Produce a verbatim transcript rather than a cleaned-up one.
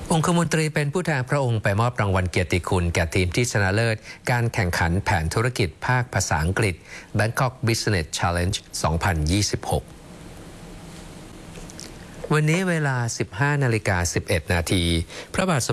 องคมนตรีเป็นผู้แทนพระองค์ไปมอบรางวัลเกียรติคุณแก่ทีมที่ชนะเลิศการแข่งขันแผนธุรกิจภาคภาษาอังกฤษ Bangkok Business Challenge สองพันยี่สิบหก วันนี้เวลา สิบห้านาฬิกาสิบเอ็ดนาทีพระบาทสม